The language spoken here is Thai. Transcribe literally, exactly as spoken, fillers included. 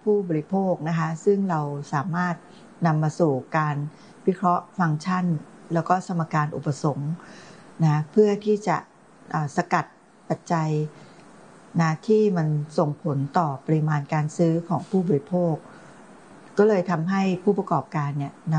ผู้บริโภคนะคะซึ่งเราสามารถนำมาสู่การวิเคราะห์ฟังก์ชันแล้วก็สมการอุปสงค์นะเพื่อที่จะสกัดปัจจัยนะที่มันส่งผลต่อปริมาณการซื้อของผู้บริโภคก็เลยทำให้ผู้ประกอบการเนี่ยน